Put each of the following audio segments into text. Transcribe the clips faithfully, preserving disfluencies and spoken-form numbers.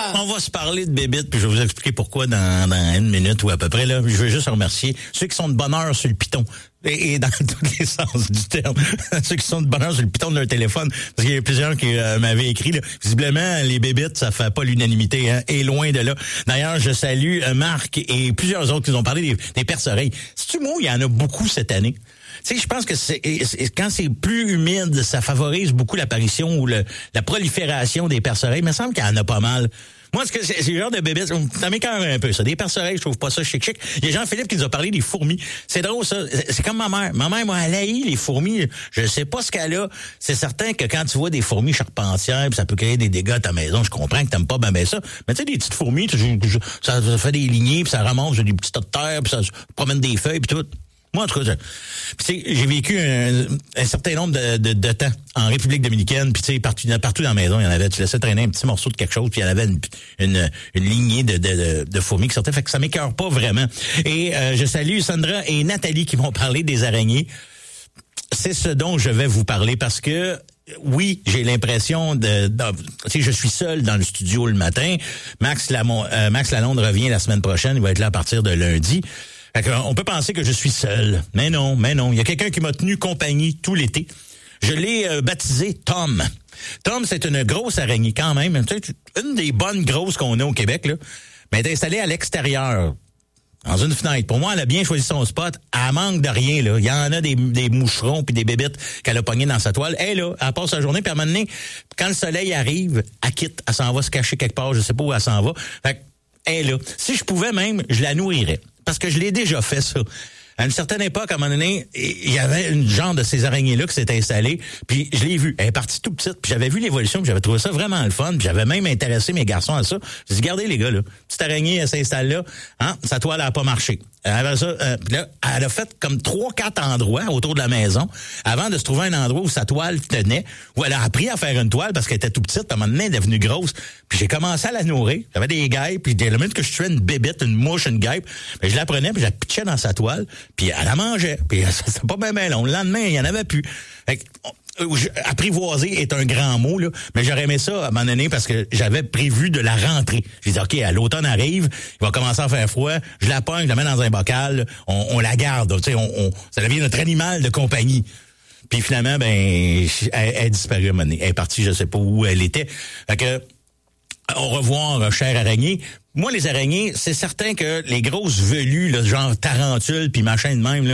On va se parler de bébites, puis je vais vous expliquer pourquoi dans, dans une minute ou à peu près. Là, je veux juste remercier ceux qui sont de bonne heure sur le piton. Et, et dans tous les sens du terme. Ceux qui sont de bonne heure sur le piton de leur téléphone. Parce qu'il y a plusieurs qui euh, m'avaient écrit, là. Visiblement, les bébites, ça fait pas l'unanimité, hein. Et loin de là. D'ailleurs, je salue euh, Marc et plusieurs autres qui nous ont parlé des, des perce-oreilles. C'est-tu moi, il y en a beaucoup cette année? Tu sais, je pense que c'est, c'est quand c'est plus humide, ça favorise beaucoup l'apparition ou le, la prolifération des perce-oreilles. Il me semble qu'il y en a pas mal. Moi, ce que c'est, c'est le genre de bébé, ça m'écoeure un peu, ça. Des perce-oreilles, je trouve pas ça chic-chic. Il y a Jean-Philippe qui nous a parlé des fourmis. C'est drôle, ça. C'est comme ma mère. Ma mère, moi, elle haït les fourmis. Je sais pas ce qu'elle a. C'est certain que quand tu vois des fourmis charpentières, puis ça peut créer des dégâts à ta maison, je comprends que t'aimes pas ben ben ça. Mais tu sais, des petites fourmis, ça, ça fait des lignées, puis ça ramasse des petits tas de terre, puis ça promène des feuilles, puis tout. Moi, en tout cas, j'ai vécu un, un certain nombre de, de, de temps en République dominicaine, puis tu sais, partout, partout dans la maison, il y en avait, tu laissais traîner un petit morceau de quelque chose, puis il y en avait une, une, une lignée de, de, de fourmis qui sortaient, fait que ça m'écoeure pas vraiment. Et euh, je salue Sandra et Nathalie qui m'ont parlé des araignées. C'est ce dont je vais vous parler, parce que oui, j'ai l'impression de, de tu sais, je suis seul dans le studio le matin. Max Lamont, euh, Max Lalonde revient la semaine prochaine, il va être là à partir de lundi. On peut penser que je suis seul, mais non, mais non. Il y a quelqu'un qui m'a tenu compagnie tout l'été. Je l'ai euh, baptisé Tom. Tom, c'est une grosse araignée quand même, tu sais, une des bonnes grosses qu'on a au Québec, là. Mais elle est installée à l'extérieur, dans une fenêtre. Pour moi, elle a bien choisi son spot. Elle manque de rien, là. Il y en a des, des moucherons puis des bébites qu'elle a pognées dans sa toile. Elle, là, elle passe sa journée, puis à un moment donné, quand le soleil arrive, elle quitte. Elle s'en va se cacher quelque part, je sais pas où elle s'en va. Fait que, elle, là, si je pouvais même, je la nourrirais. Parce que je l'ai déjà fait, ça. À une certaine époque, à un moment donné, il y avait une genre de ces araignées-là qui s'était installée, puis je l'ai vue. Elle est partie tout petite, puis j'avais vu l'évolution, puis j'avais trouvé ça vraiment le fun, puis j'avais même intéressé mes garçons à ça. J'ai dit, regardez les gars, là, petite araignée, elle s'installe là, hein, sa toile n'a pas marché. Après ça, euh, là, elle a fait comme trois, quatre endroits autour de la maison avant de se trouver un endroit où sa toile tenait, où elle a appris à faire une toile parce qu'elle était tout petite, puis à un moment donné, elle est devenue grosse. Puis j'ai commencé à la nourrir. J'avais des guêpes, puis dès le moment que je tuais une bébête, une mouche, une guêpe, ben, je la prenais, puis je la pitchais dans sa toile, puis elle la mangeait. Puis c'était pas bien bien long. Le lendemain, il y en avait plus. Fait que, apprivoiser est un grand mot, là, mais j'aurais aimé ça à un moment donné parce que j'avais prévu de la rentrer. J'ai dit, OK, à l'automne arrive, il va commencer à faire froid, je la pogne, je la mets dans un bocal, on, on la garde, tu sais, on, on, ça devient notre animal de compagnie. Puis finalement, ben, elle, elle est disparue à un moment donné. Elle est partie, je sais pas où elle était. Fait que, au revoir, chère araignée. Moi, les araignées, c'est certain que les grosses velues, là, genre tarentules puis machin de même, là,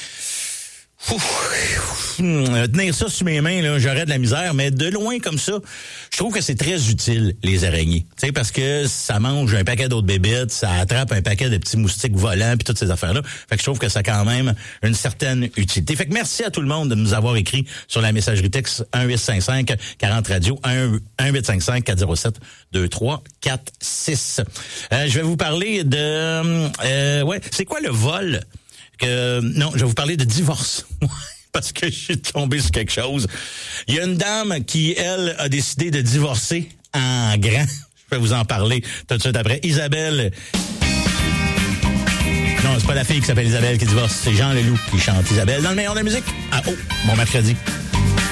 Ouf, tenir ça sur mes mains, là, j'aurais de la misère, mais de loin comme ça, je trouve que c'est très utile, les araignées. Tu sais, parce que ça mange un paquet d'autres bébites, ça attrape un paquet de petits moustiques volants, puis toutes ces affaires-là. Fait que je trouve que ça a quand même une certaine utilité. Fait que merci à tout le monde de nous avoir écrit sur la messagerie texte un huit cinq cinq quarante radio, un huit cinq cinq quatre zéro sept deux trois quatre six. Euh, je vais vous parler de... Euh, ouais, c'est quoi le vol? Que, non, je vais vous parler de divorce. Parce que je suis tombé sur quelque chose. Il y a une dame qui, elle, a décidé de divorcer en grand. Je vais vous en parler tout de suite après. Isabelle. Non, c'est pas la fille qui s'appelle Isabelle qui divorce. C'est Jean Leloup qui chante Isabelle dans le meilleur de la musique. Ah, oh, bon mercredi.